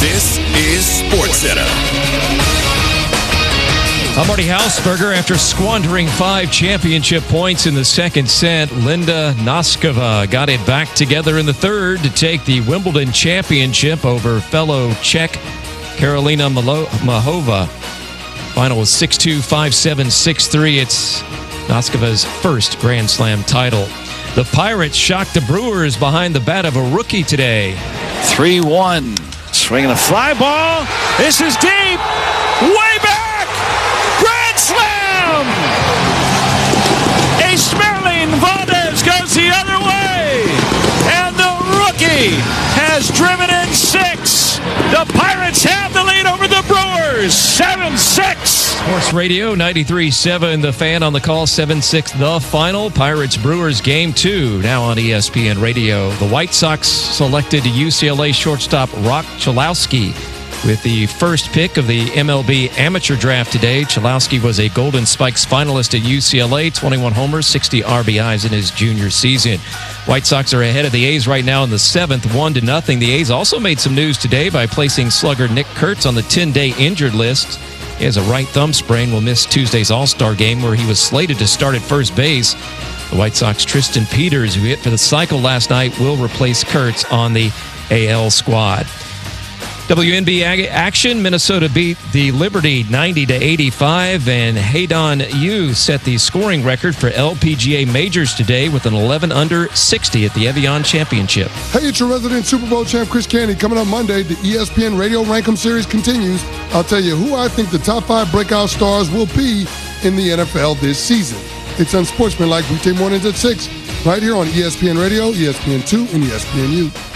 This is SportsCenter. I'm Marty Hausberger. After squandering 5 championship points in the second set, Linda Noskova got it back together in the third to take the Wimbledon championship over fellow Czech Karolina Mahova. Final was 6-2, 5-7, 6-3. It's Noskova's first Grand Slam title. The Pirates shocked the Brewers behind the bat of a rookie today. 3-1. Swinging a fly ball. This is deep. Way back. Grand Slam. A Smerling Valdez goes the other way. And the rookie has driven in 6. The Pirates have the lead over the Brewers. 7-6. Sports Radio 93.7 The Fan on the call. 7-6 the final. Pirates Brewers Game 2 now on ESPN Radio. The White Sox selected UCLA shortstop Rock Chalowski with the first pick of the MLB amateur draft today. Chalowski was a Golden Spikes finalist at UCLA, 21 homers, 60 RBIs in his junior season. White Sox are ahead of the A's right now in the 7th, 1-0. The A's also made some news today by placing slugger Nick Kurtz on the 10-day injured list. He has a right thumb sprain, will miss Tuesday's All-Star game where he was slated to start at first base. The White Sox Tristan Peters, who hit for the cycle last night, will replace Kurtz on the AL squad. WNBA action, Minnesota beat the Liberty 90-85, and Haydon Yu set the scoring record for LPGA majors today with an 11 under 60 at the Evian Championship. Hey, it's your resident Super Bowl champ, Chris Candy. Coming up Monday, the ESPN Radio Rankem Series continues. I'll tell you who I think the top 5 breakout stars will be in the NFL this season. It's Unsportsmanlike weekday mornings at 6, right here on ESPN Radio, ESPN2, and ESPNU.